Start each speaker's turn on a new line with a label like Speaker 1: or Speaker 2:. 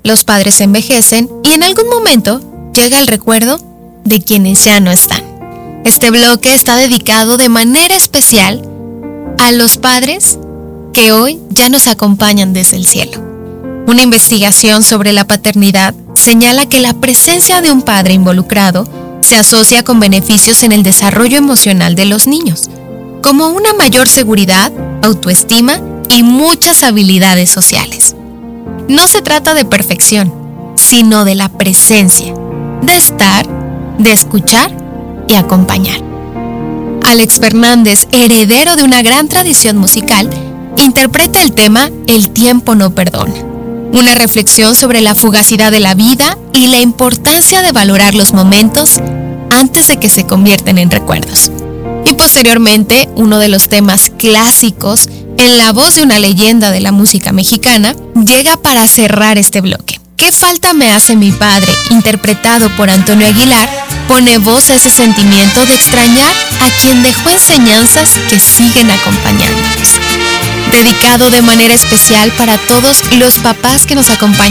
Speaker 1: los padres envejecen y en algún momento llega el recuerdo de quienes ya no están. Este bloque está dedicado de manera especial a los padres que hoy ya nos acompañan desde el cielo. Una investigación sobre la paternidad señala que la presencia de un padre involucrado se asocia con beneficios en el desarrollo emocional de los niños, como una mayor seguridad, autoestima y muchas habilidades sociales. No se trata de perfección, sino de la presencia, de estar, de escuchar y acompañar. Alex Fernández, heredero de una gran tradición musical, interpreta el tema El tiempo no perdona, una reflexión sobre la fugacidad de la vida y la importancia de valorar los momentos antes de que se convierten en recuerdos. Y posteriormente, uno de los temas clásicos en la voz de una leyenda de la música mexicana llega para cerrar este bloque. ¿Qué falta me hace mi padre?, interpretado por Antonio Aguilar, pone voz a ese sentimiento de extrañar a quien dejó enseñanzas que siguen acompañándonos. Dedicado de manera especial para todos los papás que nos acompañan